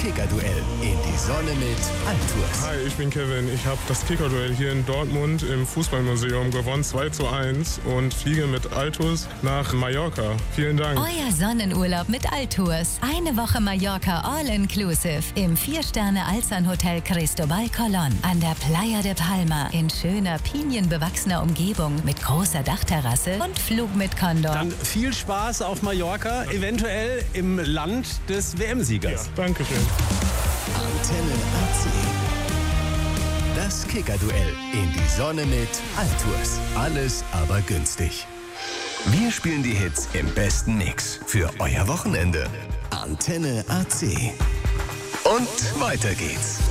Kicker-Duell in die Sonne mit Altours. Hi, ich bin Kevin. Ich habe das Kicker-Duell hier in Dortmund im Fußballmuseum gewonnen, 2:1 und fliege mit Altours nach Mallorca. Vielen Dank. Euer Sonnenurlaub mit Altours. Eine Woche Mallorca All-Inclusive im 4-Sterne-Alzan-Hotel Cristobal Colón an der Playa de Palma in schöner, pinienbewachsener Umgebung mit großer Dachterrasse und Flug mit Condor. Dann viel Spaß auf Mallorca, eventuell im Land des WM-Siegers. Ja, danke schön. Antenne AC. Das Kicker-Duell in die Sonne mit Altours. Alles aber günstig. Wir spielen die Hits im besten Mix für euer Wochenende. Antenne AC. Und weiter geht's.